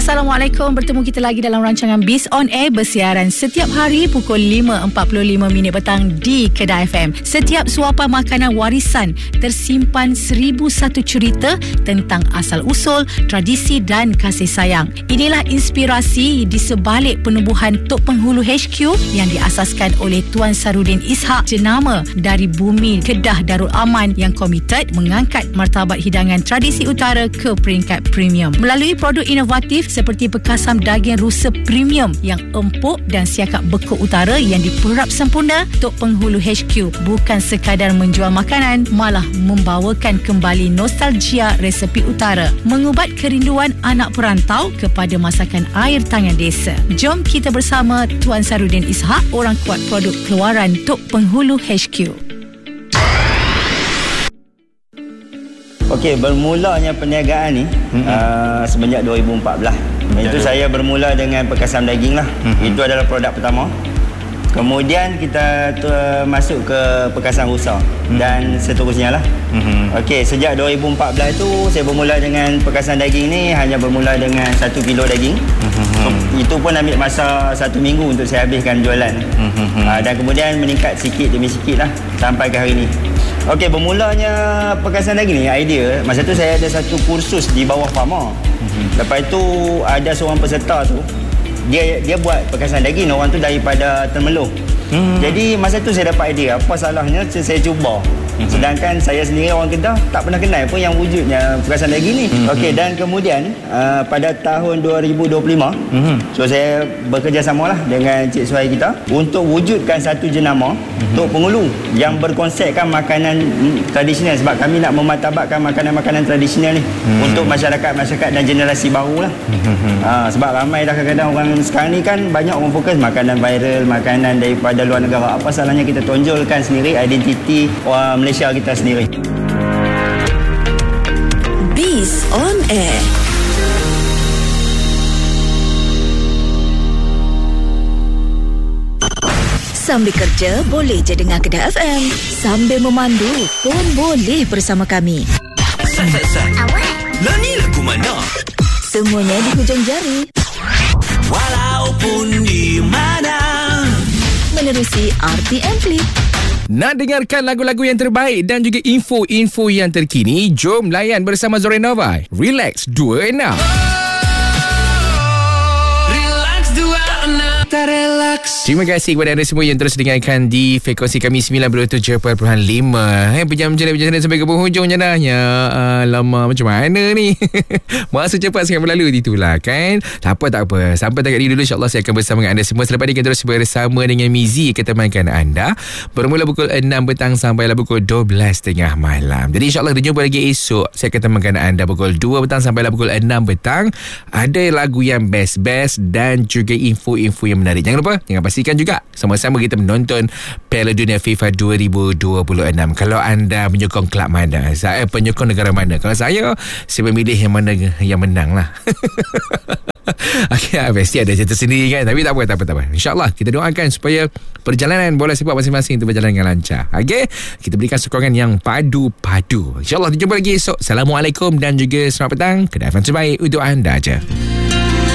Assalamualaikum. Bertemu kita lagi dalam rancangan Biz on Air, bersiaran setiap hari pukul 5.45 petang di Kedah FM. Setiap suapan makanan warisan tersimpan 1001 cerita tentang asal-usul, tradisi dan kasih sayang. Inilah inspirasi di sebalik penubuhan Tok Penghulu HQ yang diasaskan oleh Tuan Sarudin Ishak, jenama dari bumi Kedah Darul Aman yang komited mengangkat martabat hidangan tradisi utara ke peringkat premium. Melalui produk inovatif seperti pekasam daging rusa premium yang empuk dan siakap bekuk utara yang diperap sempurna, Tok Penghulu HQ bukan sekadar menjual makanan, malah membawakan kembali nostalgia resepi utara, mengubat kerinduan anak perantau kepada masakan air tangan desa. Jom kita bersama Tuan Sarudin Ishak, orang kuat produk keluaran Tok Penghulu HQ. Okey, bermulanya perniagaan ni semenjak 2014. Itu saya bermula dengan pekasam daging lah. Itu adalah produk pertama. Kemudian kita masuk ke pekasam rusa dan seterusnya lah. Okey, sejak 2014 itu saya bermula dengan pekasam daging ni hanya bermula dengan 1 kilo daging. Itu pun ambil masa 1 minggu untuk saya habiskan jualan. Dan kemudian meningkat sikit demi sikit lah sampai ke hari ni. Okey, bermulanya pekasam daging ni idea, masa tu saya ada satu kursus di bawah farmer. Lepas tu ada seorang peserta tu, dia buat pekasam daging, orang tu daripada Temerloh. Jadi masa tu saya dapat idea, apa salahnya saya cuba. Sedangkan saya sendiri orang Kedah tak pernah kenal pun yang wujudnya pekasam daging ni. Okey, dan kemudian pada tahun 2025 so saya bekerjasama lah dengan Cik Suhai kita untuk wujudkan satu jenama Tok Penghulu yang berkonsepkan makanan tradisional, sebab kami nak memartabatkan makanan-makanan tradisional ni untuk masyarakat dan generasi baru lah. Sebab ramai dah kadang-kadang orang sekarang ni kan banyak orang fokus makanan viral, makanan daripada luar negara. Apa salahnya kita tonjolkan sendiri identiti orang Malaysia kita sendiri. Biz on Air. Sambil kerja boleh je dengar Kedah FM. Sambil memandu pun boleh bersama kami. Awak. Lah ni lagu mana? Semuanya di hujung jari. Walaupun di mana. Menerusi RTM Play. Nak dengarkan lagu-lagu yang terbaik dan juga info-info yang terkini? Jom layan bersama Zorenova. Relax 26. Terima kasih kepada anda semua yang terus dengarkan di frekuensi kami 97.5. Berjam-jam sampai ke penghujung je dah. Ya, lama macam mana ni? Masa cepat sangat berlalu. Itulah kan. Tak apa. Sampai dekat ni dulu, insyaAllah saya akan bersama dengan anda semua. Selepas ni kita terus bersama dengan Mizi, ketemankan anda bermula pukul 6 petang sampailah pukul 12.30 malam. Jadi insyaAllah kita jumpa lagi esok. Saya akan temankan anda pukul 2 petang sampailah pukul 6 petang. Ada lagu yang best-best dan juga info-info yang menarik. Jangan lupa, jangan pastikan juga sama-sama kita menonton Piala Dunia FIFA 2026. Kalau anda menyokong kelab mana, saya penyokong negara mana? Kalau saya memilih yang mana yang menang lah. Okay, pasti ada cerita sendiri kan. Tapi tak apa. InsyaAllah kita doakan supaya perjalanan bola sepak masing-masing itu berjalan dengan lancar. Okay, kita berikan sokongan yang padu-padu. InsyaAllah kita jumpa lagi esok. Assalamualaikum dan juga selamat petang. Kedah FM terbaik untuk anda je.